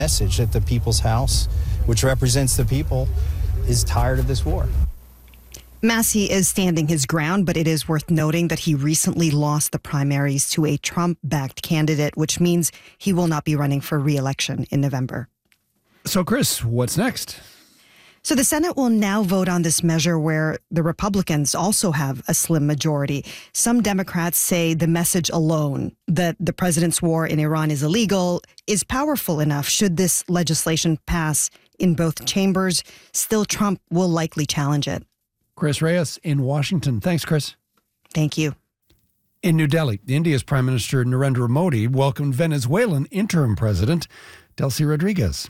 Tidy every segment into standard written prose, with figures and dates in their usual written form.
message that the People's House, which represents the people, is tired of this war. Massey is standing his ground, but it is worth noting that he recently lost the primaries to a Trump-backed candidate, which means he will not be running for re-election in November. So, Chris, what's next? So the Senate will now vote on this measure where the Republicans also have a slim majority. Some Democrats say the message alone that the president's war in Iran is illegal is powerful enough should this legislation pass in both chambers. Still, Trump will likely challenge it. Chris Reyes in Washington. Thanks, Chris. Thank you. In New Delhi, India's Prime Minister Narendra Modi welcomed Venezuelan interim president Delcy Rodriguez.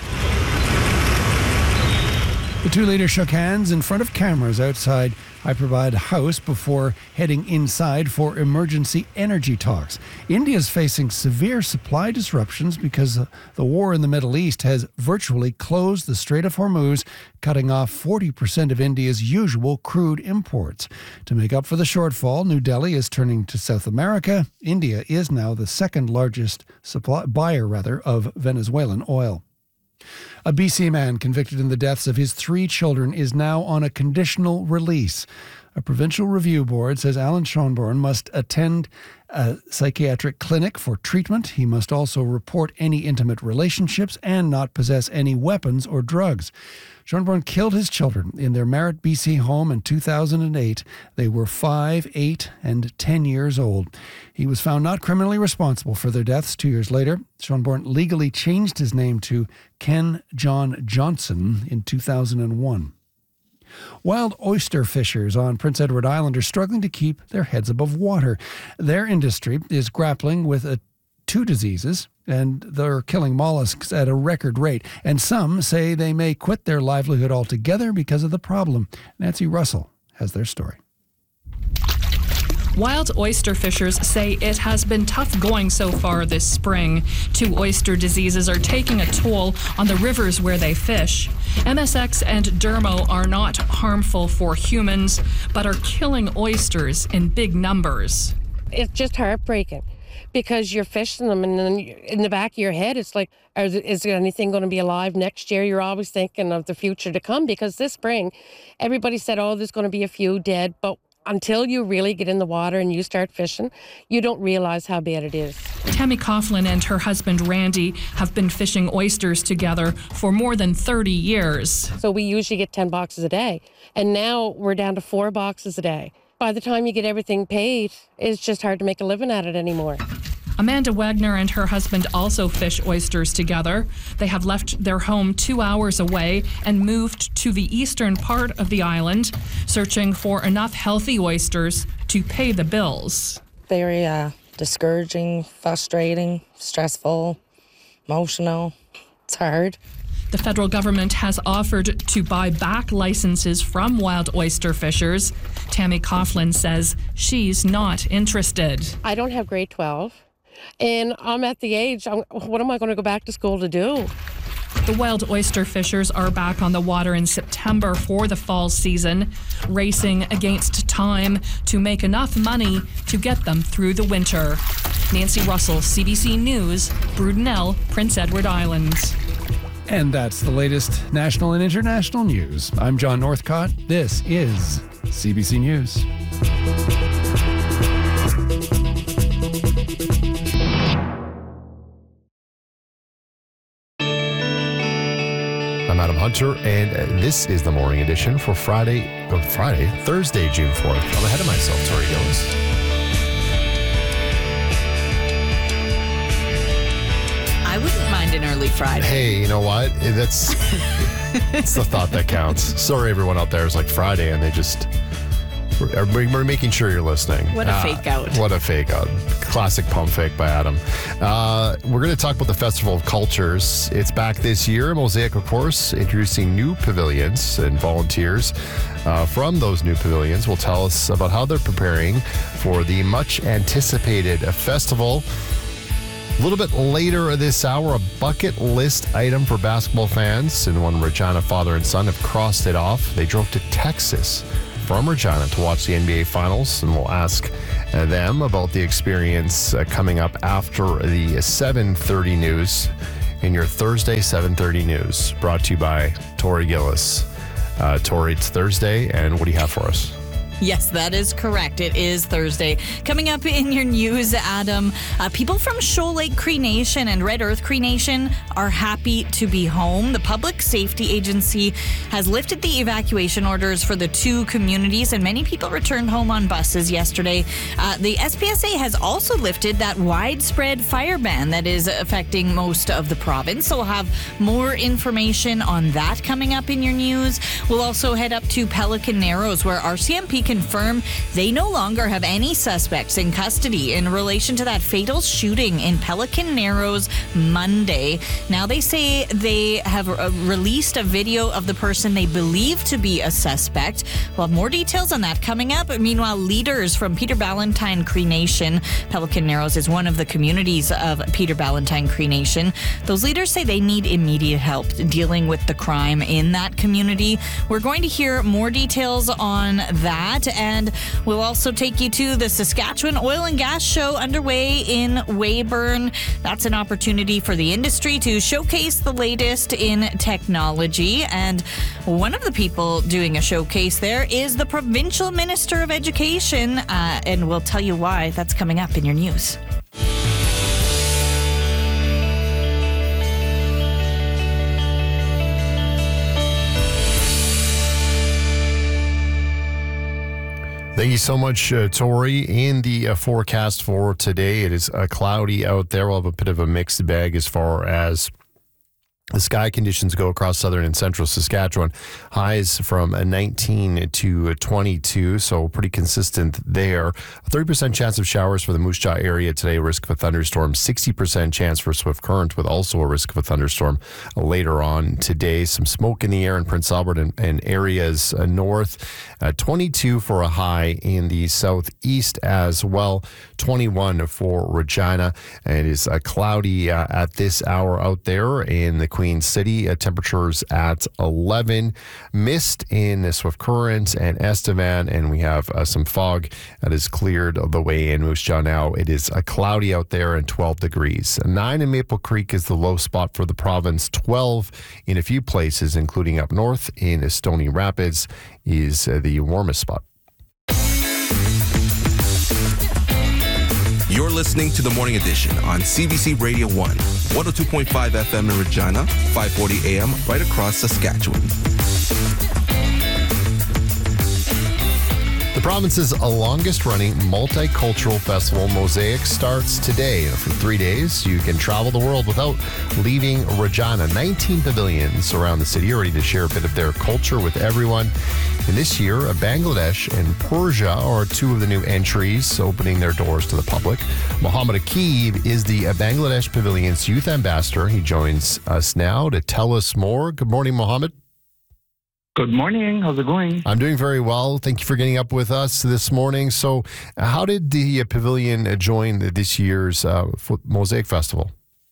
The two leaders shook hands in front of cameras outside Hyderabad House before heading inside for emergency energy talks. India is facing severe supply disruptions because the war in the Middle East has virtually closed the Strait of Hormuz, cutting off 40% of India's usual crude imports. To make up for the shortfall, New Delhi is turning to South America. India is now the second largest buyer of Venezuelan oil. A BC man convicted in the deaths of his 3 children is now on a conditional release. A provincial review board says Alan Schonborn must attend a psychiatric clinic for treatment. He must also report any intimate relationships and not possess any weapons or drugs. Schonborn killed his children in their Merritt, BC home in 2008. They were 5, 8, and 10 years old. He was found not criminally responsible for their deaths 2 years later. Schonborn legally changed his name to Ken John Johnson in 2001. Wild oyster fishers on Prince Edward Island are struggling to keep their heads above water. Their industry is grappling with 2 diseases, and they're killing mollusks at a record rate. And some say they may quit their livelihood altogether because of the problem. Nancy Russell has their story. Wild oyster fishers say it has been tough going so far this spring. 2 oyster diseases are taking a toll on the rivers where they fish. MSX and Dermo are not harmful for humans, but are killing oysters in big numbers. It's just heartbreaking because you're fishing them and then in the back of your head, it's like, is there anything going to be alive next year? You're always thinking of the future to come because this spring, everybody said, oh, there's going to be a few dead, but until you really get in the water and you start fishing, you don't realize how bad it is. Tammy Coughlin and her husband Randy have been fishing oysters together for more than 30 years. So we usually get 10 boxes a day, and now we're down to 4 boxes a day. By the time you get everything paid, it's just hard to make a living at it anymore. Amanda Wagner and her husband also fish oysters together. They have left their home 2 hours away and moved to the eastern part of the island, searching for enough healthy oysters to pay the bills. Very discouraging, frustrating, stressful, emotional. It's hard. The federal government has offered to buy back licenses from wild oyster fishers. Tammy Coughlin says she's not interested. I don't have grade 12. And I'm at the age, what am I going to go back to school to do? The wild oyster fishers are back on the water in September for the fall season, racing against time to make enough money to get them through the winter. Nancy Russell, CBC News, Brudenell, Prince Edward Island. And that's the latest national and international news. I'm John Northcott. This is CBC News. I'm Adam Hunter, and this is the morning edition for Thursday, June 4th. I'm ahead of myself, Tori Gillis. I wouldn't mind an early Friday. Hey, you know what? It's the thought that counts. Sorry, everyone out there is like Friday, and we're making sure you're listening. What a fake out. What a fake out. Classic pump fake by Adam. We're going to talk about the Festival of Cultures. It's back this year. Mosaic, of course, introducing new pavilions, and volunteers from those new pavilions will tell us about how they're preparing for the much anticipated festival. A little bit later this hour, a bucket list item for basketball fans. In one, Regina father and son have crossed it off. They drove to Texas from Regina to watch the NBA Finals, and we'll ask them about the experience coming up after the 7:30 news. in your Thursday 7:30 news. Brought to you by Tori Gillis. Tori, it's Thursday, and what do you have for us? Yes, that is correct. It is Thursday. Coming up in your news, Adam, people from Shoal Lake Cree Nation and Red Earth Cree Nation are happy to be home. The Public Safety Agency has lifted the evacuation orders for the two communities, and many people returned home on buses yesterday. The SPSA has also lifted that widespread fire ban that is affecting most of the province. So we'll have more information on that coming up in your news. We'll also head up to Pelican Narrows, where RCMP confirm they no longer have any suspects in custody in relation to that fatal shooting in Pelican Narrows Monday. Now they say they have released a video of the person they believe to be a suspect. We'll have more details on that coming up. Meanwhile, leaders from Peter Ballantine Cree Nation, Pelican Narrows is one of the communities of Peter Ballantine Cree Nation. Those leaders say they need immediate help dealing with the crime in that community. We're going to hear more details on that. And we'll also take you to the Saskatchewan Oil and Gas Show underway in Weyburn. That's an opportunity for the industry to showcase the latest in technology. And one of the people doing a showcase there is the Provincial Minister of Education. And we'll tell you why. That's coming up in your news. Thank you so much, Tori. In the forecast for today, it is cloudy out there. We'll have a bit of a mixed bag as far as the sky conditions go across southern and central Saskatchewan. Highs from 19 to 22, so pretty consistent there. A 30% chance of showers for the Moose Jaw area today, risk of a thunderstorm. 60% chance for Swift Current with also a risk of a thunderstorm later on today. Some smoke in the air in Prince Albert and areas north. 22 for a high in the southeast as well. 21 for Regina. And it is cloudy at this hour out there in the Queen City. Temperatures at 11. Mist in Swift Current and Estevan, and we have some fog that is cleared the way in Moose Jaw now. It is cloudy out there and 12 degrees. 9 in Maple Creek is the low spot for the province. 12 in a few places, including up north in Stony Rapids, is the warmest spot. You're listening to the Morning Edition on CBC Radio 1, 102.5 FM in Regina, 540 AM right across Saskatchewan. The province's longest-running multicultural festival, Mosaic, starts today. For 3 days, you can travel the world without leaving Regina. 19 pavilions around the city are ready to share a bit of their culture with everyone. And this year, Bangladesh and Persia are two of the new entries opening their doors to the public. Mohammed Akib is the Bangladesh Pavilion's youth ambassador. He joins us now to tell us more. Good morning, Mohammed. Good morning. How's it going? I'm doing very well. Thank you for getting up with us this morning. So how did the pavilion join this year's Mosaic Festival?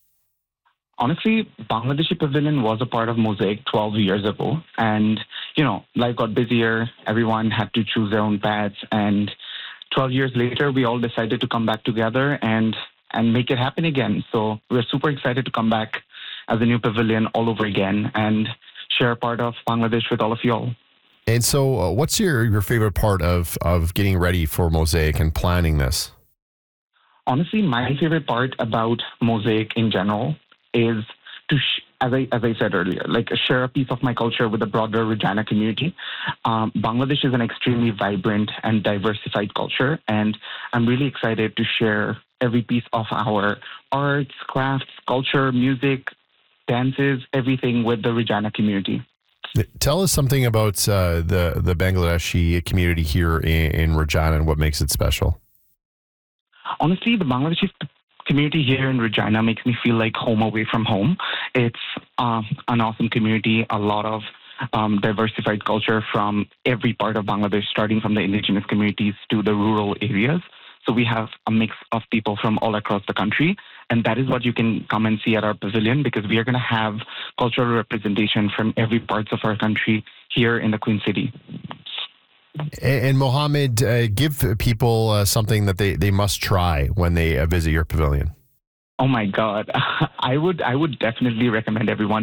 Honestly, Bangladeshi Pavilion was a part of Mosaic 12 years ago. And, life got busier. Everyone had to choose their own paths. And 12 years later, we all decided to come back together and make it happen again. So we're super excited to come back as a new pavilion all over again and share a part of Bangladesh with all of y'all. And so what's your favorite part of getting ready for Mosaic and planning this? Honestly, my favorite part about Mosaic in general is to, as I said earlier, share a piece of my culture with the broader Regina community. Bangladesh is an extremely vibrant and diversified culture, and I'm really excited to share every piece of our arts, crafts, culture, music, dances, everything with the Regina community. Tell us something about the Bangladeshi community here in Regina and what makes it special. Honestly, the Bangladeshi community here in Regina makes me feel like home away from home. It's an awesome community, a lot of diversified culture from every part of Bangladesh, starting from the indigenous communities to the rural areas. So we have a mix of people from all across the country. And that is what you can come and see at our pavilion, because we are going to have cultural representation from every parts of our country here in the Queen City. And Mohammed, give people something that they must try when they visit your pavilion. Oh my God. I would definitely recommend everyone